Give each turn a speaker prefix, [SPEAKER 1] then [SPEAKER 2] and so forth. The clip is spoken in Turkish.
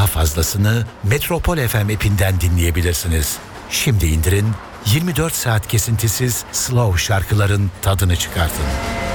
[SPEAKER 1] fazlasını Metropol FM app'inden dinleyebilirsiniz. Şimdi indirin, 24 saat kesintisiz slow şarkıların tadını çıkartın.